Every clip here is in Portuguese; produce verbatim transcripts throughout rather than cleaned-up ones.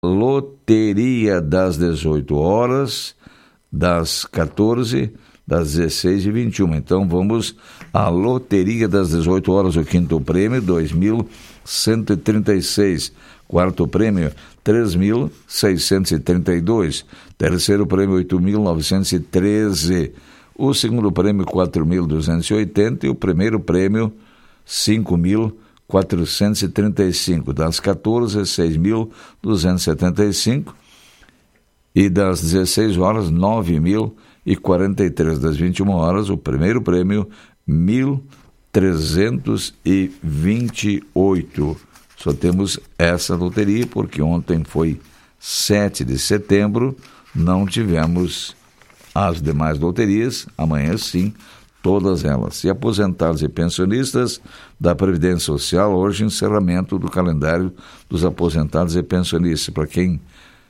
Loteria das dezoito horas, das quatorze, das dezesseis e vinte e uma. Então vamos à Loteria das dezoito horas, o quinto prêmio, dois mil cento e trinta e seis. Quarto prêmio, três mil seiscentos e trinta e dois. Terceiro prêmio, oito mil novecentos e treze. O segundo prêmio, quatro mil duzentos e oitenta. E o primeiro prêmio, cinco mil quatrocentos e trinta e cinco. Das quatorze, seis mil duzentos e setenta e cinco. E das dezesseis horas, nove mil e quarenta e três. Das vinte e uma horas, o primeiro prêmio, mil trezentos e vinte e oito. Só temos essa loteria, porque ontem foi sete de setembro, não tivemos as demais loterias, amanhã sim, todas elas. E aposentados e pensionistas da Previdência Social, hoje encerramento do calendário dos aposentados e pensionistas. Para quem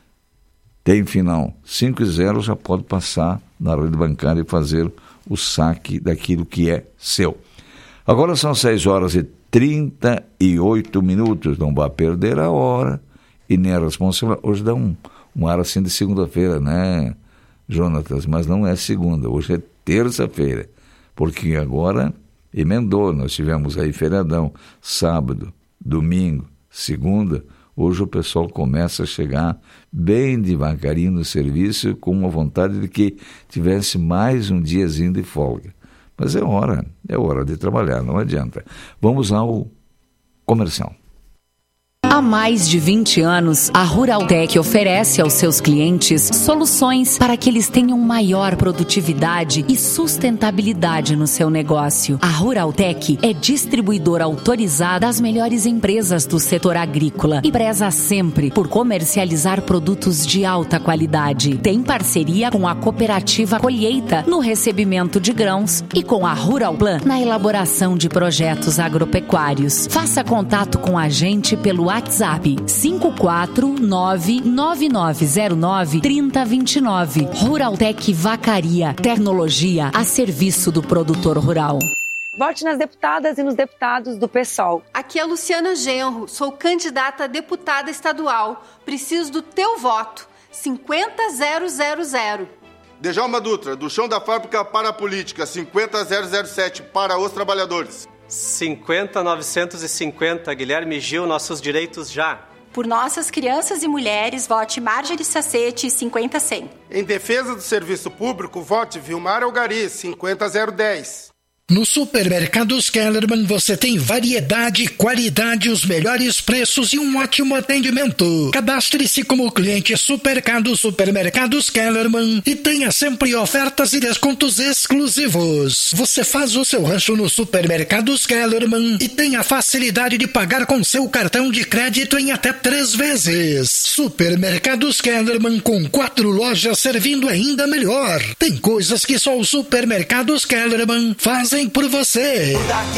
tem final cinco e zero, já pode passar na rede bancária e fazer o saque daquilo que é seu. Agora são seis horas e trinta e oito minutos, não vai perder a hora e nem a responsabilidade. Hoje dá um, um ar assim de segunda-feira, né, Jonatas? Mas não é segunda, hoje é terça-feira, porque agora emendou, nós tivemos aí feriadão, sábado, domingo, segunda. Hoje o pessoal começa a chegar bem devagarinho no serviço, com uma vontade de que tivesse mais um diazinho de folga. Mas é hora, é hora de trabalhar, não adianta. Vamos ao comercial. Há mais de vinte anos, a Ruraltec oferece aos seus clientes soluções para que eles tenham maior produtividade e sustentabilidade no seu negócio. A Ruraltec é distribuidora autorizada das melhores empresas do setor agrícola e preza sempre por comercializar produtos de alta qualidade. Tem parceria com a cooperativa Colheita no recebimento de grãos e com a Ruralplan na elaboração de projetos agropecuários. Faça contato com a gente pelo WhatsApp cinco quatro nove nove nove zero nove três zero dois nove. Ruraltec Vacaria, tecnologia a serviço do produtor rural. Vote nas deputadas e nos deputados do PSOL. Aqui é Luciana Genro, sou candidata a deputada estadual. Preciso do teu voto. cinquenta zero zero zero. Djalma Dutra, do chão da fábrica para a política. cinquenta zero zero sete, para os trabalhadores. cinquenta novecentos e cinquenta, Guilherme Gil, nossos direitos já. Por nossas crianças e mulheres, vote Marjorie Sacete, cinquenta cem. Em defesa do serviço público, vote Vilmar Algari, cinquenta zero dez. No Supermercados Kellerman você tem variedade, qualidade, os melhores preços e um ótimo atendimento. Cadastre-se como cliente Supermercados Supermercados Kellerman e tenha sempre ofertas e descontos exclusivos. Você faz o seu rancho no Supermercados Kellerman e tem a facilidade de pagar com seu cartão de crédito em até três vezes. Supermercados Kellerman, com quatro lojas servindo ainda melhor. Tem coisas que só o Supermercados Kellerman fazem por você.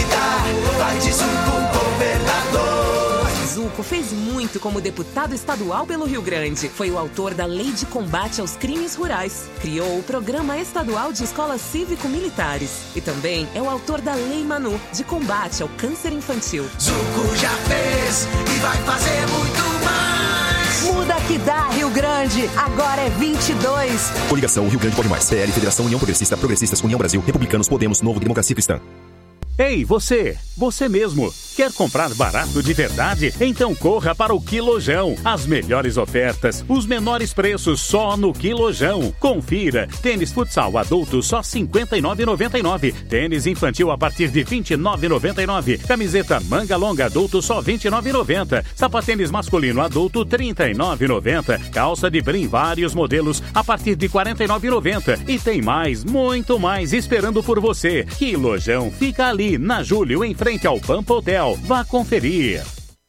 Vai de Zuco, governador. Zuco fez muito como deputado estadual pelo Rio Grande. Foi o autor da Lei de Combate aos Crimes Rurais. Criou o Programa Estadual de Escolas Cívico-Militares. E também é o autor da Lei Manu, de combate ao câncer infantil. Zuco já fez e vai fazer muito mais. Muda que dá, Rio Grande. Agora é vinte e dois. Coligação Rio Grande Pode Mais. P L, Federação União Progressista, Progressistas, União Brasil, Republicanos, Podemos, Novo, Democracia Cristã. Ei, você! Você mesmo! Quer comprar barato de verdade? Então corra para o Quilojão. As melhores ofertas, os menores preços só no Quilojão. Confira. Tênis futsal adulto só cinquenta e nove reais e noventa e nove centavos. Tênis infantil a partir de vinte e nove reais e noventa e nove centavos. Camiseta manga longa adulto só vinte e nove reais e noventa centavos. Sapatênis masculino adulto trinta e nove reais e noventa centavos. Calça de brim vários modelos a partir de quarenta e nove reais e noventa centavos. E tem mais, muito mais esperando por você. Quilojão fica ali na Júlio, em frente ao Pampa Hotel. Vá conferir.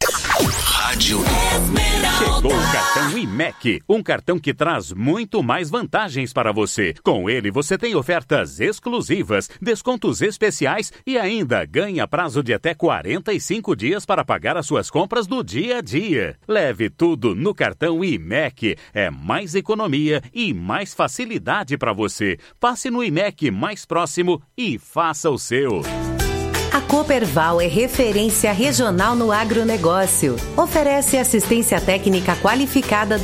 Rádio Chegou o cartão I M E C, um cartão que traz muito mais vantagens para você. Com ele você tem ofertas exclusivas, descontos especiais e ainda ganha prazo de até quarenta e cinco dias para pagar as suas compras do dia a dia. Leve tudo no cartão I M E C. É mais economia e mais facilidade para você. Passe no I M E C mais próximo e faça o seu. A Cooperval é referência regional no agronegócio. Oferece assistência técnica qualificada